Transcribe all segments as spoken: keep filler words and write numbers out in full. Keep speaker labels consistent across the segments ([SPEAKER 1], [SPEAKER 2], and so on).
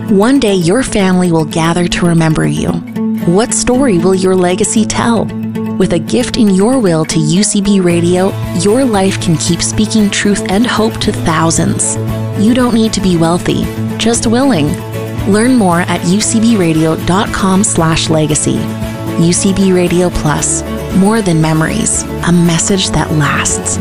[SPEAKER 1] One day your family will gather to remember you. What story will your legacy tell? With a gift in your will to U C B Radio, your life can keep speaking truth and hope to thousands. You don't need to be wealthy, just willing. Learn more at ucbradio.com slash legacy. U C B Radio Plus, more than memories, a message that lasts.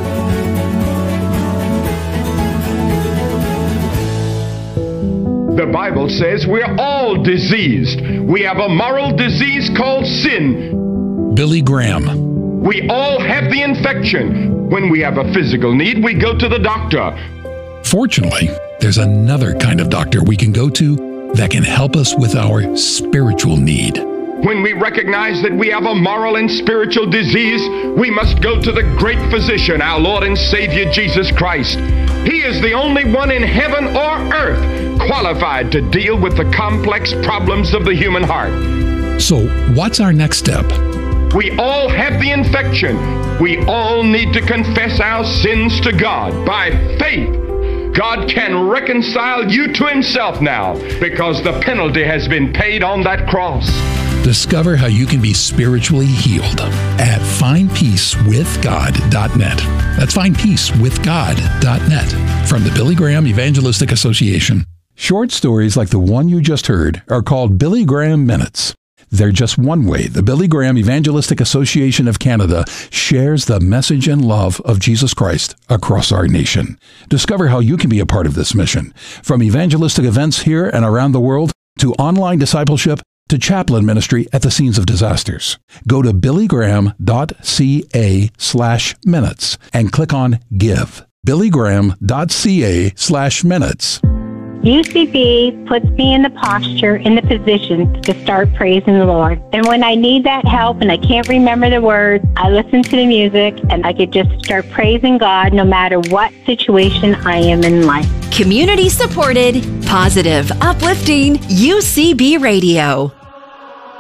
[SPEAKER 2] The Bible says we're all diseased. We have a moral disease called sin.
[SPEAKER 3] Billy Graham.
[SPEAKER 2] We all have the infection. When we have a physical need, we go to the doctor.
[SPEAKER 3] Fortunately, there's another kind of doctor we can go to that can help us with our spiritual need.
[SPEAKER 2] When we recognize that we have a moral and spiritual disease, we must go to the great physician, our Lord and Savior, Jesus Christ. He is the only one in heaven or earth qualified to deal with the complex problems of the human heart.
[SPEAKER 3] So, what's our next step?
[SPEAKER 2] We all have the infection. We all need to confess our sins to God by faith. God can reconcile you to himself now because the penalty has been paid on that cross.
[SPEAKER 3] Discover how you can be spiritually healed at find peace with god dot net. That's find peace with god dot net from the Billy Graham Evangelistic Association. Short stories like the one you just heard are called Billy Graham Minutes. They're just one way the Billy Graham Evangelistic Association of Canada shares the message and love of Jesus Christ across our nation. Discover how you can be a part of this mission, from evangelistic events here and around the world to online discipleship to chaplain ministry at the scenes of disasters. Go to billygraham.ca slash minutes and click on Give. billygraham.ca slash minutes.
[SPEAKER 4] U C B puts me in the posture, in the position to start praising the Lord. And when I need that help and I can't remember the words, I listen to the music and I could just start praising God no matter what situation I am in life.
[SPEAKER 5] Community supported, positive, uplifting U C B Radio.